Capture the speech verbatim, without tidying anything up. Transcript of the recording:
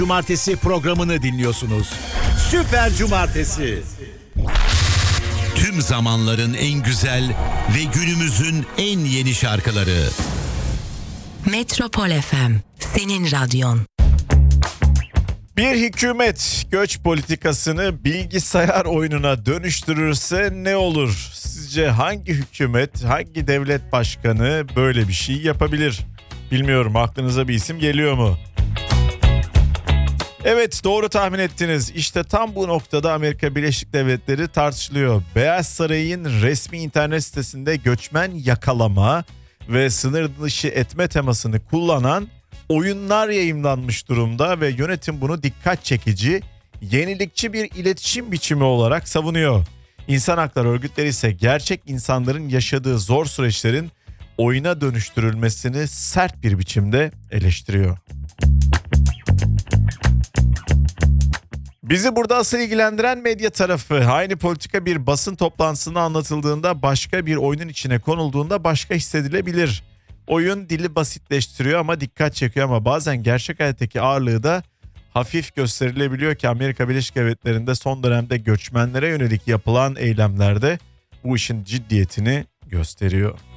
Cumartesi programını dinliyorsunuz. Süper Cumartesi. Tüm zamanların en güzel ve günümüzün en yeni şarkıları. Metropol F M, senin radyon. Bir hükümet göç politikasını bilgisayar oyununa dönüştürürse ne olur? Sizce hangi hükümet, hangi devlet başkanı böyle bir şey yapabilir? Bilmiyorum, aklınıza bir isim geliyor mu? Evet, doğru tahmin ettiniz. İşte tam bu noktada Amerika Birleşik Devletleri tartışılıyor. Beyaz Saray'ın resmi internet sitesinde göçmen yakalama ve sınır dışı etme temasını kullanan oyunlar yayımlanmış durumda ve yönetim bunu dikkat çekici, yenilikçi bir iletişim biçimi olarak savunuyor. İnsan hakları örgütleri ise gerçek insanların yaşadığı zor süreçlerin oyuna dönüştürülmesini sert bir biçimde eleştiriyor. Bizi burada asıl ilgilendiren medya tarafı. Aynı politika bir basın toplantısında anlatıldığında, başka bir oyunun içine konulduğunda başka hissedilebilir. Oyun dili basitleştiriyor ama dikkat çekiyor, ama bazen gerçek hayattaki ağırlığı da hafif gösterilebiliyor ki Amerika Birleşik Devletleri'nde son dönemde göçmenlere yönelik yapılan eylemlerde bu işin ciddiyetini gösteriyor.